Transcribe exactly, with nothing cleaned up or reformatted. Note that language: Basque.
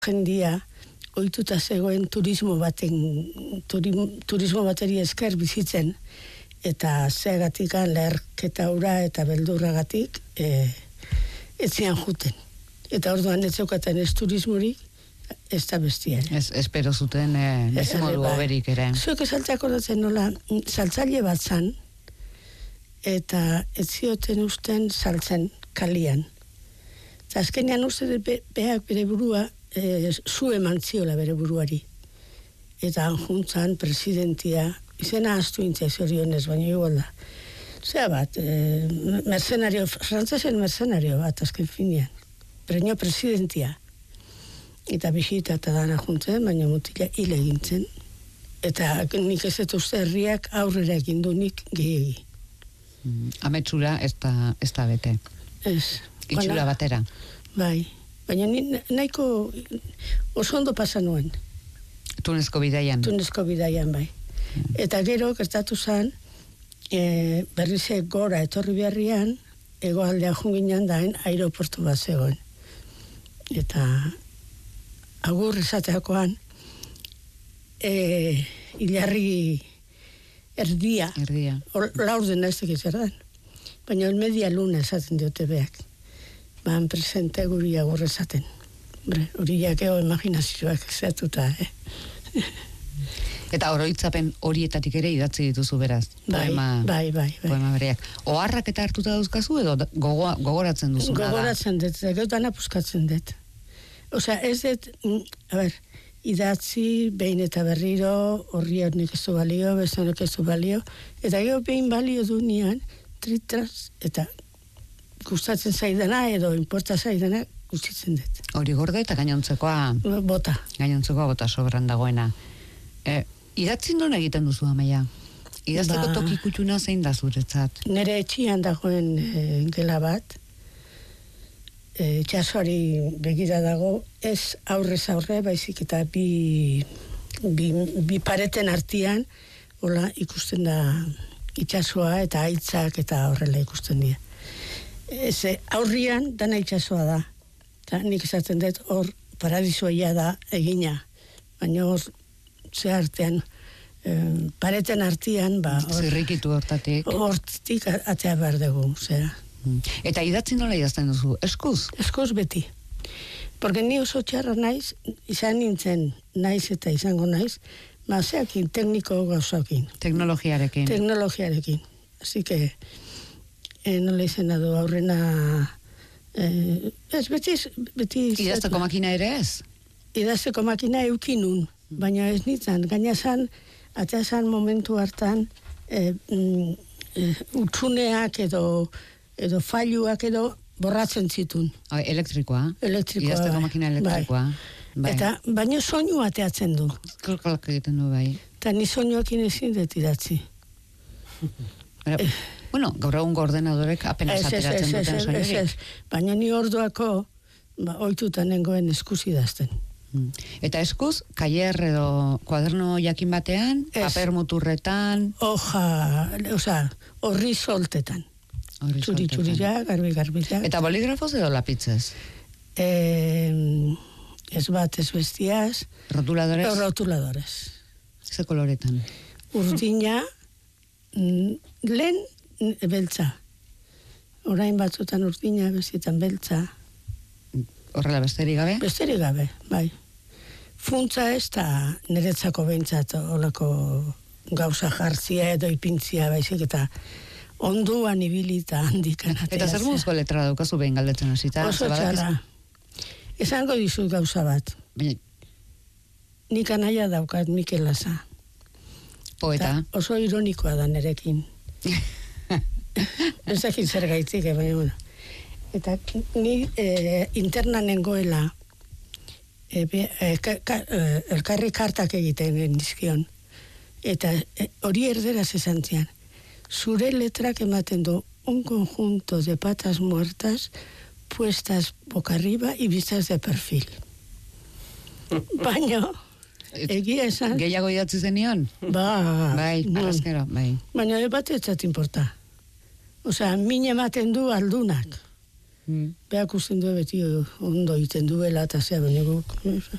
jendia ohituta zegoen turismo baten turismo, turismo bateri esker bizitzen eta zeagatikan leherketa ura eta beldurragatik eh etzian juten. Eta orduan ez zeukaten ez turismorik, ez da bestian. Ez, espero zuten eh, ez modu oberik ere. Zuek esaltzako datzen nola, saltzaile bat zan, eta ez zioten usten saltzen kalian. Eta azkenean uste be, beak bere burua, e, zu eman ziola bere buruari. Eta anjuntzan presidentia, izena astu intzai zorionez, baina igual da. Zea bat, e, mercenario, frantzesen mercenario bat azken finean. Preño presidentia. Eta bisita eta dana juntzen, baina mutila hile egintzen. Eta nik ez dut uste herriak aurrera egin du nik gehiagi. Mm, ametsura ez da, ez da bete. Ez. Itxura batera. Bai. Baina ni nahiko oso ondo pasa nuen. Tunezko bidaian. Tunezko bidaian, bai. Mm. Eta gero, gertatu zen, e, berrize gora etorri beharrian, hegoaldea junginan daen aeroportu bat zegoen. Eta agur esateakoan, e, hilarri erdia, erdia. Laurden ez tekiz erdan. Baina el media luna esaten diote beak. Ban presente guri agur esaten. Hori jakeo imaginazioak ezatuta, eh? Eta oroitzapen horietatik ere idatzi dituzu beraz. Bai, poema, bai, bai, bai. Poema bereak. Oharrak eta hartuta dauzkazu edo gogo, gogoratzen duzu? Gogoratzen dut, eta geutana puskatzen dut. Osea, ez dut, a ber, idatzi, behin eta berriro, horri honek ez du balio, bezanek ez du balio, eta gero behin balio du nian, tritras, eta gustatzen zaidana edo importa zaidana gustitzen dut. Hori gorde eta gainontzekoa... Bota. Gainontzekoa bota sobran dagoena. E, idatzi non egiten duzu, Amaia? Idazteko ba, toki kutxuna zein da zuretzat? Nere etxian dagoen e, gela bat, e, txasoari begira dago, ez aurrez aurre, baizik eta bi, bi, bi pareten artian, hola ikusten da itxasoa eta aitzak eta horrela ikusten dira. Ez, aurrian dana itxasoa da. Ta, nik esaten dut hor paradisoia da egina. Baina hor ze artean, eh, pareten artian, ba... Zirrikitu hortatik. Hortik atea behar dugu, zera. Eta idatzi nola idazten duzu? Eskuz? Eskuz beti. Porque ni oso txarra naiz, izan nintzen naiz eta izango naiz, mazeakin, tekniko gauzakin. Teknologiarekin. Teknologiarekin. Así que, eh, nola izena du aurrena... Eh, ez, beti... beti idazteko makina ere ez? Idazteko makina eukinun, baina ez nintzen. Gaina zan, atea zan momentu hartan, eh, mm, eh, utsuneak edo, edo failuak edo borratzen zitun. O, elektrikoa? Elektrikoa. Idazteko makina elektrikoa. Bai. Bai. Eta, baina soinu ateatzen du. Kolkolak egiten du, bai. Eta ni soinuakin ezin dut idatzi. Pero, eh. Bueno, gaur egun ordenadorek apenas ateratzen duten soinurik. Baina ni orduako, ba, ohituta nengoen eskuz idazten. Eta eskuz, kaier edo kuaderno jakin batean, es. Paper muturretan... Hoja, oza, horri soltetan. Txuri txurira, garbi garbira. Eta boligrafoz edo lapitzez? Eh, ez bat, ez bestiaz. Rotuladores? Rotuladores. Ze koloretan? Urdina, lehen beltza. Orain batzutan urdina, bezietan beltza. Horrela besterik gabe? Besterik gabe, bai. Funtza ez da niretzako behintzat olako gauza jartzia edo ipintzia baizik eta onduan ibilita handikan ateratzea. Eta zer muzko letra daukazu behin galdetzen hasita? Oso txarra. Esango dizut gauza bat. Baina... Nik anaia daukat Mikel Laza. Poeta. Ta oso ironikoa da nerekin. Ez dakit zer gaitzik, baina bueno. Eta ni eh, interna nengoela e, be, e, ka, ka, e, elkarri kartak egiten dizkion. Eta hori e, erderaz esan zian. Zure letrak ematen du un conjunto de patas muertas puestas boca arriba y vistas de perfil. Baina, egia esan... Gehiago idatzi zenion? Ba... Bai, arrazkero, bai. Baina bat ez zat importa. Osea, min ematen du aldunak. Mm. Beak usten du beti ondo egiten duela, eta zea, baina